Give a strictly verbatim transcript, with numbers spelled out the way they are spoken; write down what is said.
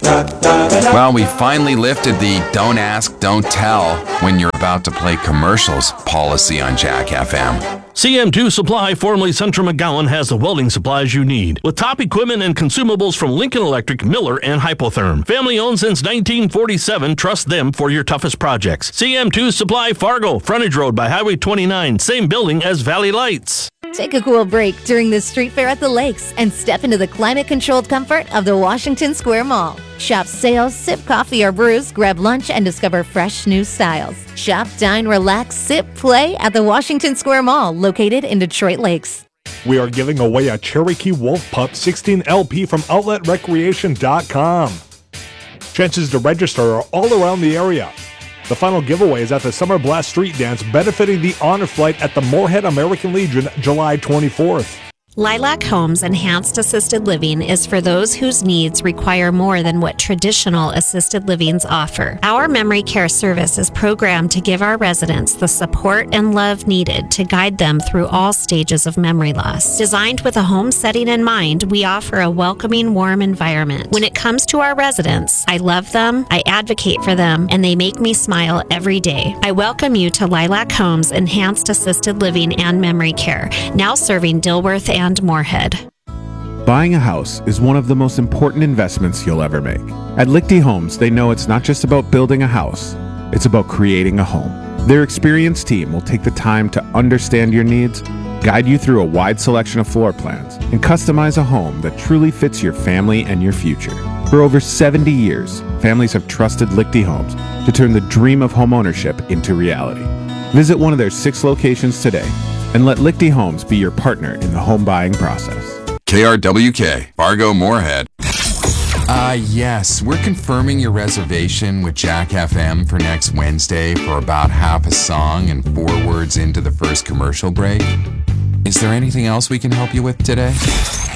Well, we finally lifted the don't ask, don't tell when you're about to play commercials policy on Jack F M. C M two Supply, formerly Central McGowan, has the welding supplies you need, with top equipment and consumables from Lincoln Electric, Miller, and Hypotherm. Family owned since nineteen forty-seven, trust them for your toughest projects. C M two Supply, Fargo, frontage road by Highway twenty-nine, same building as Valley Lights. Take a cool break during the street fair at the lakes and step into the climate-controlled comfort of the Washington Square Mall. Shop sales, sip coffee or brews, grab lunch, and discover fresh new styles. Shop, dine, relax, sip, play at the Washington Square Mall, located in Detroit Lakes. We are giving away a Cherokee Wolf Pup sixteen L P from outlet recreation dot com. Chances to register are all around the area. The final giveaway is at the Summer Blast Street Dance, benefiting the Honor Flight at the Moorhead American Legion, July twenty-fourth. Lilac Homes Enhanced Assisted Living is for those whose needs require more than what traditional assisted livings offer. Our memory care service is programmed to give our residents the support and love needed to guide them through all stages of memory loss. Designed with a home setting in mind, we offer a welcoming, warm environment. When it comes to our residents, I love them, I advocate for them, and they make me smile every day. I welcome you to Lilac Homes Enhanced Assisted Living and Memory Care, now serving Dilworth and and Moorhead. Buying a house is one of the most important investments you'll ever make. At Lichty Homes, they know it's not just about building a house, it's about creating a home. Their experienced team will take the time to understand your needs, guide you through a wide selection of floor plans, and customize a home that truly fits your family and your future. For over seventy years, families have trusted Lichty Homes to turn the dream of homeownership into reality. Visit one of their six locations today and let Lichty Homes be your partner in the home buying process. K R W K, Fargo, Moorhead. Uh, yes, we're confirming your reservation with Jack F M for next Wednesday for about half a song and four words into the first commercial break. Is there anything else we can help you with today?